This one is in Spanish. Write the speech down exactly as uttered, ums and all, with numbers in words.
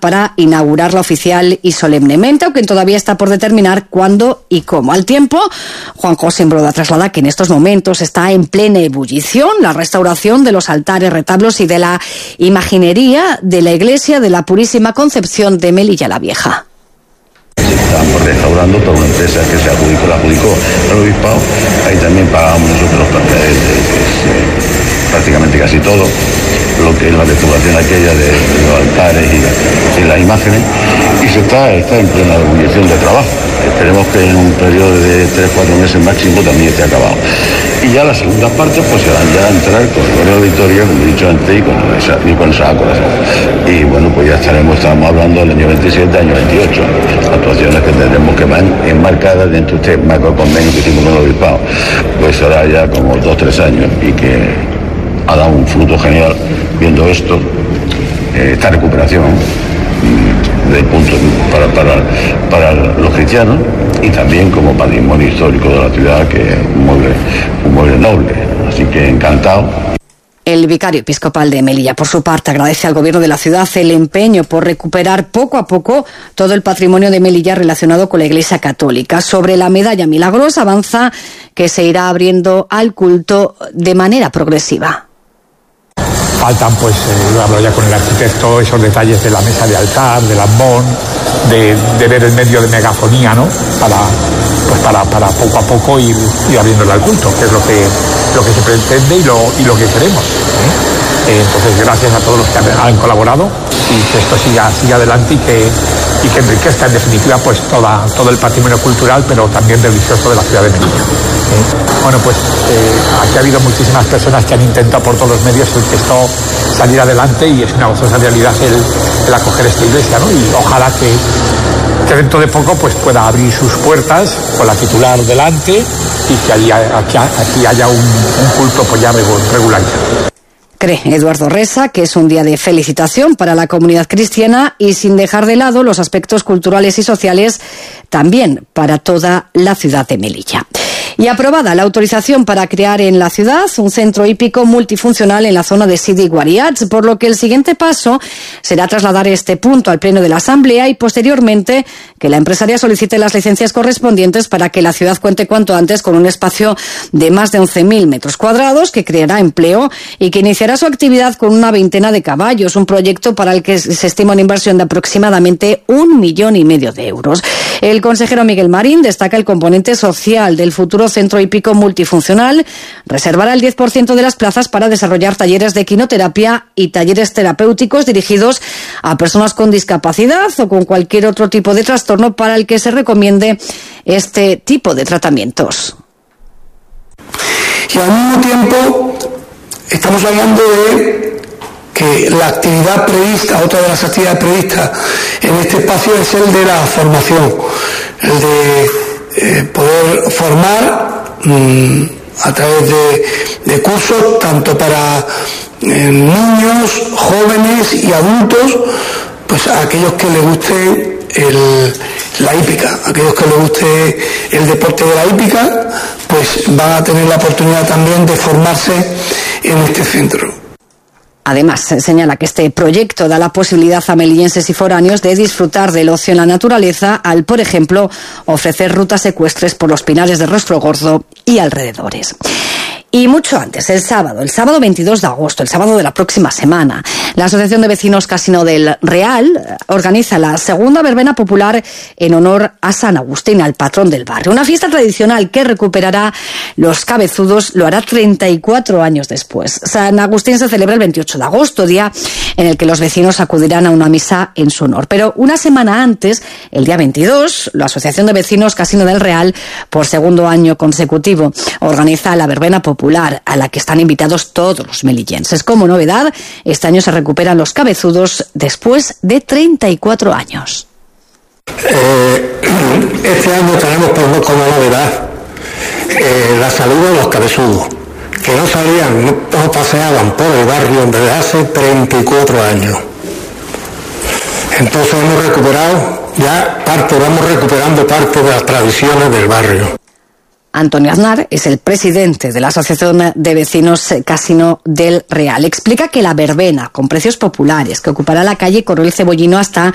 para inaugurarla oficial y solemnemente, aunque todavía está por determinar cuándo y cómo. Al tiempo, Juan José Embroda traslada que en estos momentos está en plena ebullición la restauración de los altares, retablos y de la imaginería de la iglesia de la Purísima Concepción de Melilla la Vieja. Estamos restaurando por una empresa que se adjudicó, la adjudicó al obispado. Ahí también pagamos nosotros eh, eh, prácticamente casi todo lo que es la restauración aquella de, de los altares y, la, y las imágenes, y se está, está en plena ebullición de trabajo. Esperemos que en un periodo de tres cuatro meses máximo también esté acabado. Y ya la segunda parte pues se van ya a entrar con la auditoría, como he dicho antes, y con esa, y con esa corazón. Y bueno, pues ya estaremos, estamos hablando del año veintisiete, año veintiocho, actuaciones que tendremos que van enmarcadas dentro de este macro convenio que hicimos con el obispado. Pues será ya como dos, tres años, y que ha dado un fruto genial viendo esto, eh, esta recuperación del punto para, para, para los cristianos, y también como patrimonio histórico de la ciudad, que es un mueble, un mueble noble. Así que encantado. El vicario episcopal de Melilla, por su parte, agradece al gobierno de la ciudad el empeño por recuperar poco a poco todo el patrimonio de Melilla relacionado con la Iglesia Católica. Sobre la medalla Milagros, avanza que se irá abriendo al culto de manera progresiva. Faltan, pues, eh, hablo ya con el arquitecto, esos detalles de la mesa de altar, del ambón, de, de ver el medio de megafonía, ¿no? Para, pues para, para poco a poco ir, ir abriéndole al culto, que es lo que, lo que se pretende y lo, y lo que queremos, ¿eh? Eh, entonces, gracias a todos los que han, han colaborado, y que esto siga, siga adelante y que, y que enriquezca, en definitiva, pues toda, todo el patrimonio cultural, pero también religioso de la ciudad de Melilla. ¿eh? Bueno, pues eh, aquí ha habido muchísimas personas que han intentado por todos los medios el que esto salir adelante, y es una gozosa realidad el, el acoger esta iglesia, ¿no? Y ojalá que, que dentro de poco pues pueda abrir sus puertas con la titular delante, y que allí, aquí, aquí haya un, un culto pues ya regularizado. Cree Eduardo Resa que es un día de felicitación para la comunidad cristiana, y sin dejar de lado los aspectos culturales y sociales también para toda la ciudad de Melilla. Y aprobada la autorización para crear en la ciudad un centro hípico multifuncional en la zona de Sidi Guariats, por lo que el siguiente paso será trasladar este punto al Pleno de la Asamblea y posteriormente que la empresaria solicite las licencias correspondientes para que la ciudad cuente cuanto antes con un espacio de más de once mil metros cuadrados que creará empleo y que iniciará su actividad con una veintena de caballos, un proyecto para el que se estima una inversión de aproximadamente un millón y medio de euros. El consejero Miguel Marín destaca el componente social del futuro centro hípico multifuncional. Reservará el diez por ciento de las plazas para desarrollar talleres de equinoterapia y talleres terapéuticos dirigidos a personas con discapacidad o con cualquier otro tipo de trastorno para el que se recomiende este tipo de tratamientos. Y al mismo tiempo estamos hablando de que la actividad prevista, otra de las actividades previstas en este espacio, es el de la formación, el de eh, poder formar mmm, a través de, de cursos tanto para eh, niños, jóvenes y adultos, pues a aquellos que les guste el, la hípica, aquellos que les guste el deporte de la hípica, pues van a tener la oportunidad también de formarse en este centro. Además, se señala que este proyecto da la posibilidad a melillenses y foráneos de disfrutar del ocio en la naturaleza al, por ejemplo, ofrecer rutas ecuestres por los pinares de Rostrogordo y alrededores. Y mucho antes, el sábado, el sábado veintidós de agosto, el sábado de la próxima semana, la Asociación de Vecinos Casino del Real organiza la segunda verbena popular en honor a San Agustín, al patrón del barrio. Una fiesta tradicional que recuperará los cabezudos, lo hará treinta y cuatro años después. San Agustín se celebra el veintiocho de agosto, día en el que los vecinos acudirán a una misa en su honor. Pero una semana antes, el día veintidós, la Asociación de Vecinos Casino del Real, por segundo año consecutivo, organiza la verbena popular, a la que están invitados todos los melillenses. Como novedad, este año se recuperan los cabezudos después de treinta y cuatro años. Eh, este año tenemos por, como novedad eh, la salud de los cabezudos, que no salían, no paseaban por el barrio desde hace treinta y cuatro años. Entonces hemos recuperado ya parte, vamos recuperando parte de las tradiciones del barrio. Antonio Aznar es el presidente de la Asociación de Vecinos Casino del Real. Explica que la verbena, con precios populares, que ocupará la calle Coronel Cebollino hasta